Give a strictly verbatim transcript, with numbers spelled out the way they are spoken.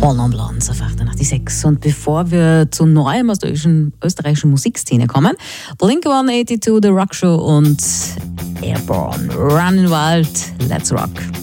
All on Blondes auf achtundsechzig. Und bevor wir zu Neuem aus der österreichischen Musikszene kommen, Blink one eighty-two, The Rock Show und Airborne, Running Wild, Let's Rock.